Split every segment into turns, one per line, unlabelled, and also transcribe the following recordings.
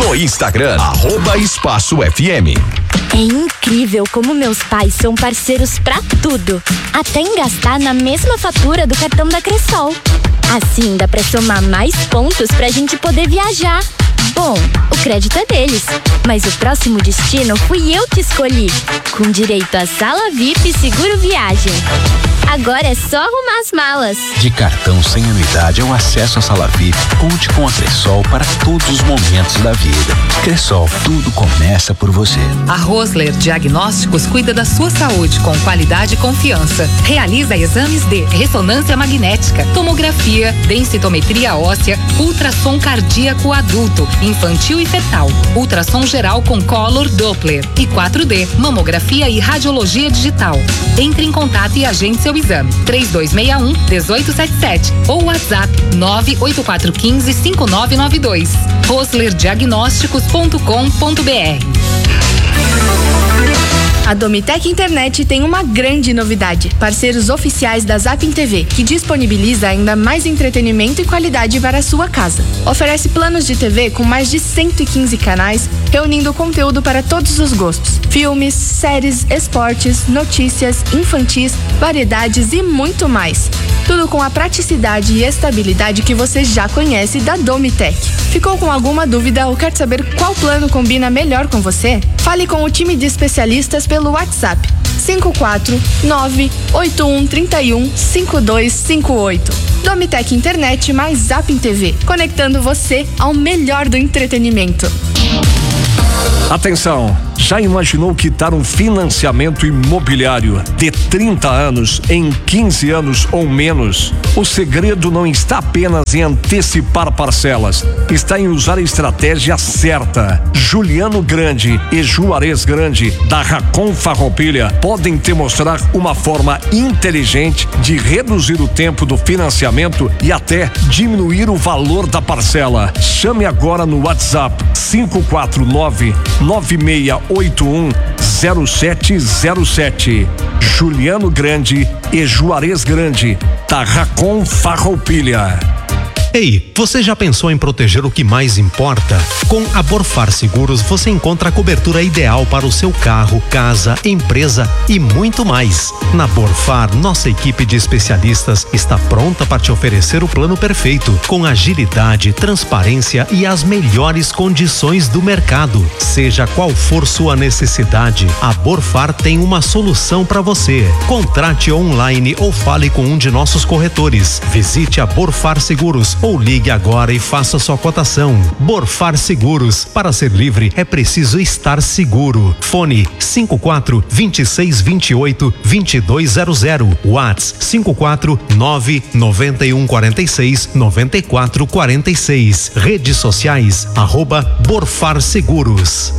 no Instagram, @EspaçoFM.
É incrível como meus pais são parceiros pra tudo, até em gastar na mesma fatura do cartão da Cressol. Assim dá pra somar mais pontos pra gente poder viajar. Bom, o crédito é deles, mas o próximo destino fui eu que escolhi, com direito a sala VIP e seguro viagem. Agora é só arrumar as malas.
De cartão sem anuidade ao acesso à sala VIP, conte com a Cressol para todos os momentos da vida. Cressol, tudo começa por você.
A Rosler Diagnósticos cuida da sua saúde com qualidade e confiança. Realiza exames de ressonância magnética, tomografia, densitometria óssea, ultrassom cardíaco adulto, infantil e fetal, ultrassom geral com Color Doppler e 4D, mamografia e radiologia digital. Entre em contato e agende seu exame. 3261-1877 ou WhatsApp 98415-5992. roslerdiagnósticos.com.br.
A Domitec Internet tem uma grande novidade. Parceiros oficiais da Zapping TV, que disponibiliza ainda mais entretenimento e qualidade para a sua casa. Oferece planos de TV com mais de 115 canais, reunindo conteúdo para todos os gostos. Filmes, séries, esportes, notícias, infantis, variedades e muito mais. Tudo com a praticidade e estabilidade que você já conhece da Domitec. Ficou com alguma dúvida ou quer saber qual plano combina melhor com você? Fale com o time de especialistas pelo WhatsApp 549-8131-5258. Domitec Internet mais Zapping TV, conectando você ao melhor do entretenimento.
Atenção! Já imaginou quitar um financiamento imobiliário de 30 anos em 15 anos ou menos? O segredo não está apenas em antecipar parcelas, está em usar a estratégia certa. Juliano Grande e Juarez Grande, da Racon Farroupilha, podem te mostrar uma forma inteligente de reduzir o tempo do financiamento e até diminuir o valor da parcela. Chame agora no WhatsApp 549-9681-0707. Juliano Grande e Juarez Grande, da Racon Farroupilha.
Ei, você já pensou em proteger o que mais importa? Com a Borfar Seguros você encontra a cobertura ideal para o seu carro, casa, empresa e muito mais. Na Borfar, nossa equipe de especialistas está pronta para te oferecer o plano perfeito, com agilidade, transparência e as melhores condições do mercado. Seja qual for sua necessidade, a Borfar tem uma solução para você. Contrate online ou fale com um de nossos corretores. Visite a Borfar Seguros ou ligue agora e faça sua cotação. Borfar Seguros. Para ser livre é preciso estar seguro. Fone 54-2628-2200. WhatsApp 549-9146-9446. Redes sociais @Borfar Seguros.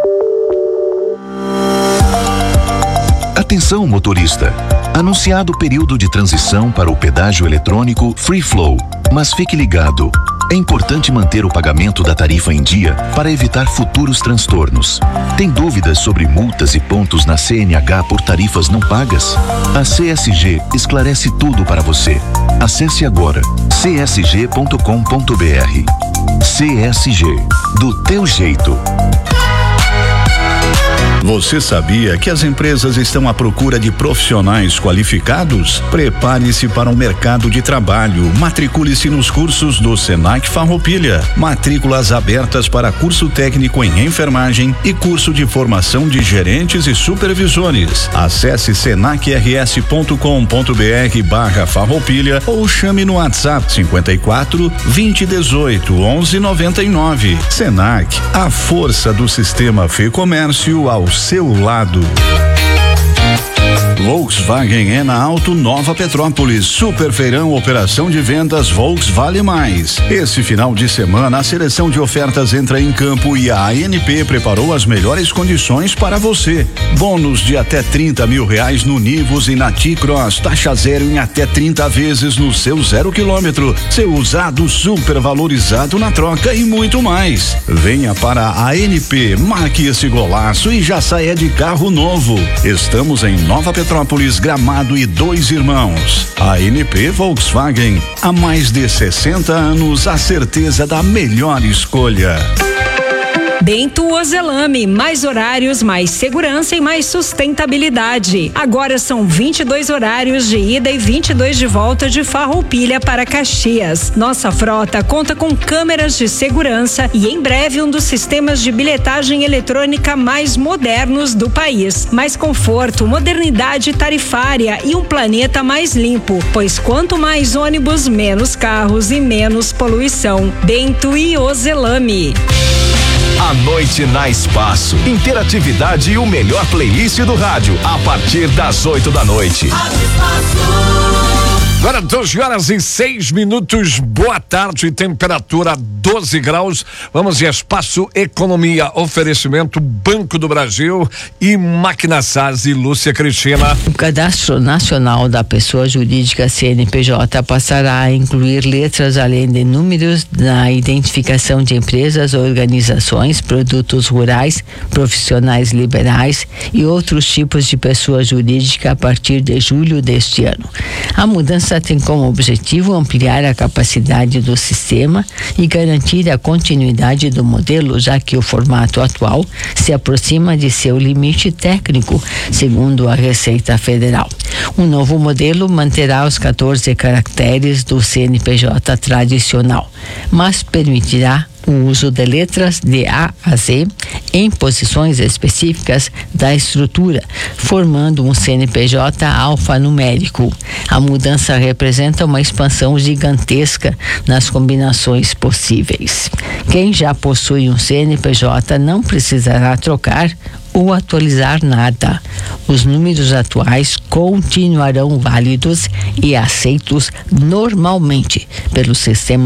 Atenção, motorista. Anunciado o período de transição para o pedágio eletrônico Free Flow. Mas fique ligado. É importante manter o pagamento da tarifa em dia para evitar futuros transtornos. Tem dúvidas sobre multas e pontos na CNH por tarifas não pagas? A CSG esclarece tudo para você. Acesse agora csg.com.br. CSG, do teu jeito.
Você sabia que as empresas estão à procura de profissionais qualificados? Prepare-se para o mercado de trabalho. Matricule-se nos cursos do Senac Farroupilha. Matrículas abertas para curso técnico em enfermagem e curso de formação de gerentes e supervisores. Acesse senacrs.com.br/Farroupilha ou chame no WhatsApp 54-2018-1199. Senac, a força do sistema Fê Comércio ao seu lado. Volkswagen é na Auto Nova Petrópolis. Super feirão, operação de vendas Volks Vale Mais. Esse final de semana a seleção de ofertas entra em campo e a ANP preparou as melhores condições para você. Bônus de até R$30 mil no Nivus e na T-Cross, taxa zero em até 30 vezes no seu 0 km. Seu usado super valorizado na troca e muito mais. Venha para a ANP, marque esse golaço e já saia de carro novo. Estamos em Nova Petrópolis, Gramado e Dois Irmãos. A ANP Volkswagen, há mais de 60 anos, a certeza da melhor escolha.
Bento Ozelame, mais horários, mais segurança e mais sustentabilidade. Agora são 22 horários de ida e 22 de volta de Farroupilha para Caxias. Nossa frota conta com câmeras de segurança e em breve um dos sistemas de bilhetagem eletrônica mais modernos do país. Mais conforto, modernidade tarifária e um planeta mais limpo, pois quanto mais ônibus, menos carros e menos poluição. Bento e Ozelame.
À noite na Espaço. Interatividade e o melhor playlist do rádio. A partir das 8 da noite.
Agora 12h06. Boa tarde, temperatura 12 graus. Vamos de Espaço Economia. Oferecimento Banco do Brasil e Máquina SAS e Lúcia Cristina.
O Cadastro Nacional da Pessoa Jurídica CNPJ passará a incluir letras além de números na identificação de empresas, organizações, produtos rurais, profissionais liberais e outros tipos de pessoa jurídica a partir de julho deste ano. A mudança tem como objetivo ampliar a capacidade do sistema e garantir a continuidade do modelo, já que o formato atual se aproxima de seu limite técnico, segundo a Receita Federal. O novo modelo manterá os 14 caracteres do CNPJ tradicional, mas permitirá o uso de letras de A a Z em posições específicas da estrutura, formando um CNPJ alfanumérico. A mudança representa uma expansão gigantesca nas combinações possíveis. Quem já possui um CNPJ não precisará trocar ou atualizar nada. Os números atuais continuarão válidos e aceitos normalmente pelo sistema